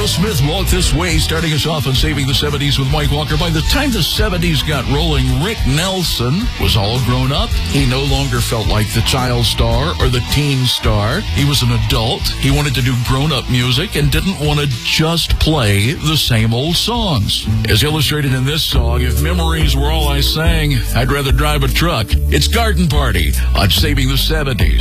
Smith walked this way, starting us off on Saving the 70s with Mike Walker. By the time the 70s got rolling, Rick Nelson was all grown up. He no longer felt like the child star or the teen star. He was an adult. He wanted to do grown-up music and didn't want to just play the same old songs. As illustrated in this song, if memories were all I sang, I'd rather drive a truck. It's Garden Party on Saving the 70s.